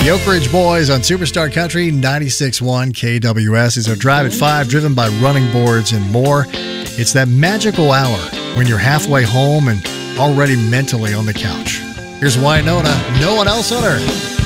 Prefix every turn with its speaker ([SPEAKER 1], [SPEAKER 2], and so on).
[SPEAKER 1] The Oak Ridge Boys on Superstar Country 96.1 KWS is our Drive at 5, driven by running boards and more. It's that magical hour when you're halfway home and already mentally on the couch. Here's Wynonna, No One Else on Earth.